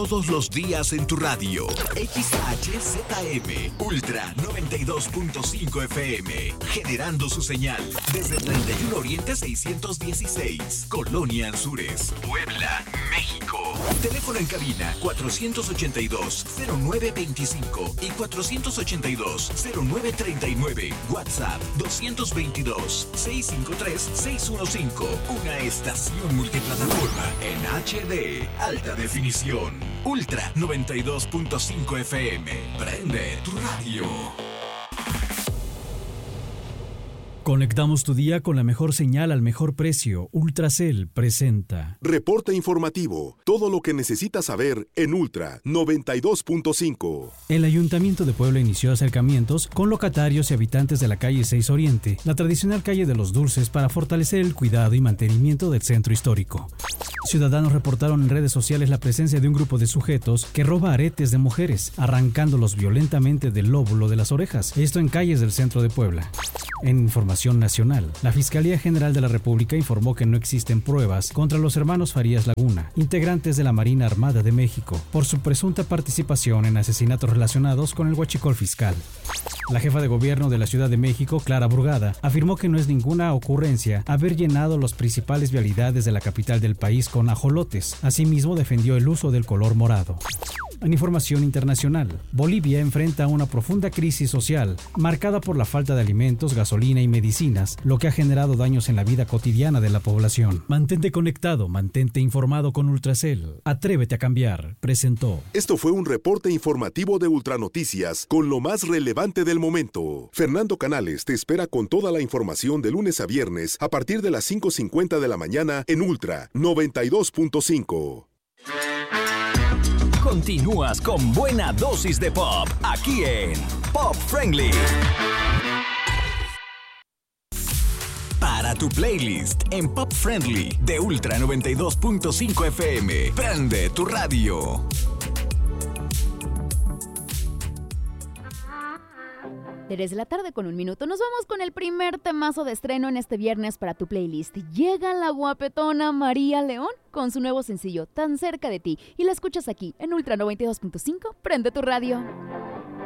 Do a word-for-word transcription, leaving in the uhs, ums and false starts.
todos los días en tu radio. X H Z M Ultra noventa y dos punto cinco F M, generando su señal desde treinta y uno Oriente seiscientos dieciséis, Colonia Anzures, Puebla, México. Teléfono en cabina cuatrocientos ochenta y dos, cero nueve veinticinco y cuatrocientos ochenta y dos, cero nueve treinta y nueve. WhatsApp doscientos veintidós, seiscientos cincuenta y tres, seiscientos quince. Una estación multiplataforma en H D, alta definición. Ultra noventa y dos punto cinco F M. Prende tu radio. Conectamos tu día con la mejor señal al mejor precio. Ultracel presenta Reporte informativo. Todo lo que necesitas saber en Ultra noventa y dos punto cinco. El Ayuntamiento de Puebla inició acercamientos con locatarios y habitantes de la calle seis Oriente, la tradicional calle de los Dulces, para fortalecer el cuidado y mantenimiento del centro histórico. Ciudadanos reportaron en redes sociales la presencia de un grupo de sujetos que roba aretes de mujeres, arrancándolos violentamente del lóbulo de las orejas, esto en calles del centro de Puebla. En información nacional, la Fiscalía General de la República informó que no existen pruebas contra los hermanos Farías Laguna, integrantes de la Marina Armada de México, por su presunta participación en asesinatos relacionados con el huachicol fiscal. La jefa de gobierno de la Ciudad de México, Clara Brugada, afirmó que no es ninguna ocurrencia haber llenado las principales vialidades de la capital del país con ajolotes. Asimismo, defendió el uso del color morado. En información internacional, Bolivia enfrenta una profunda crisis social, marcada por la falta de alimentos, gasolina y medicinas, lo que ha generado daños en la vida cotidiana de la población. Mantente conectado, mantente informado con Ultracel. Atrévete a cambiar, presentó. Esto fue un reporte informativo de Ultranoticias con lo más relevante del momento. Fernando Canales te espera con toda la información de lunes a viernes a partir de las cinco cincuenta de la mañana en Ultra noventa y dos punto cinco. Continúas con buena dosis de pop, aquí en Pop Friendly. Para tu playlist en Pop Friendly de Ultra noventa y dos punto cinco F M, prende tu radio. tres de la tarde con un minuto. Nos vamos con el primer temazo de estreno en este viernes para tu playlist. Llega la guapetona María León con su nuevo sencillo Tan cerca de ti y la escuchas aquí en Ultra noventa y dos punto cinco. Prende tu radio.